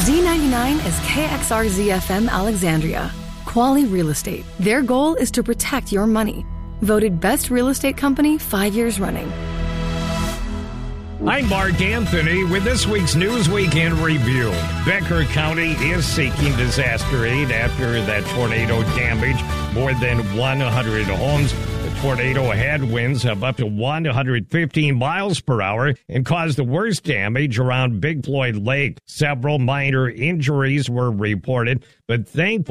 Z99 is KXRZ-FM Alexandria. Quality Real Estate. Their goal is to protect your money. Voted Best Real Estate Company 5 years running. I'm Mark Anthony with this week's Newsweek in Review. Becker County is seeking disaster aid after that tornado damaged more than 100 homes. The tornado had winds of up to 115 miles per hour and caused the worst damage around Big Floyd Lake. Several minor injuries were reported, but thankfully,